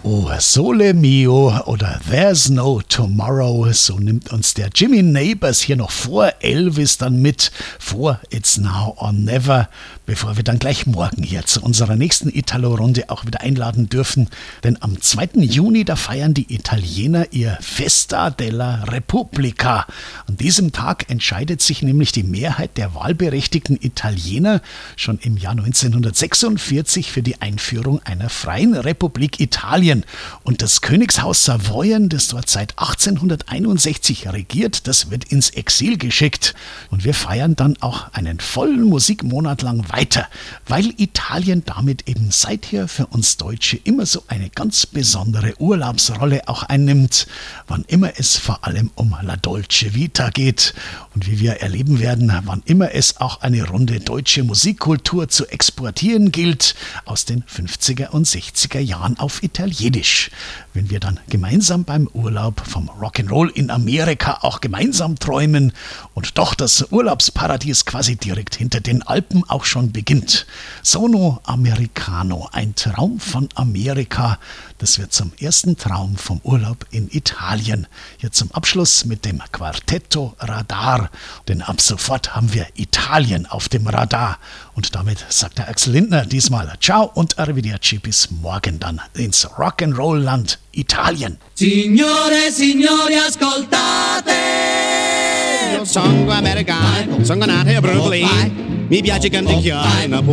Oh, Sole Mio oder There's No Tomorrow, so nimmt uns der Jimmy Neighbors hier noch vor Elvis dann mit, vor It's Now or Never, bevor wir dann gleich morgen hier zu unserer nächsten Italo-Runde auch wieder einladen dürfen. Denn am 2. Juni, da feiern die Italiener ihr Festa della Repubblica. An diesem Tag entscheidet sich nämlich die Mehrheit der wahlberechtigten Italiener schon im Jahr 1946 für die Einführung einer freien Republik Italien. Und das Königshaus Savoyen, das dort seit 1861 regiert, das wird ins Exil geschickt. Und wir feiern dann auch einen vollen Musikmonat lang weiter, weil Italien damit eben seither für uns Deutsche immer so eine ganz besondere Urlaubsrolle auch einnimmt, wann immer es vor allem um La Dolce Vita geht. Und wie wir erleben werden, wann immer es auch eine Runde deutsche Musikkultur zu exportieren gilt, aus den 50er und 60er Jahren auf Italienisch. Wenn wir dann gemeinsam beim Urlaub vom Rock'n'Roll in Amerika auch gemeinsam träumen und doch das Urlaubsparadies quasi direkt hinter den Alpen auch schon beginnt. Sono Americano, ein Traum von Amerika, das wird zum ersten Traum vom Urlaub in Italien. Hier zum Abschluss mit dem Quartetto Radar, denn ab sofort haben wir Italien auf dem Radar. Und damit sagt der Axel Lindner diesmal Ciao und Arrivederci, bis morgen dann ins Rock'n'Roll-Land Italien. Signore, signori, ascoltate! Io sono americano, sono nato a Brooklyn, mi piace canticchiare.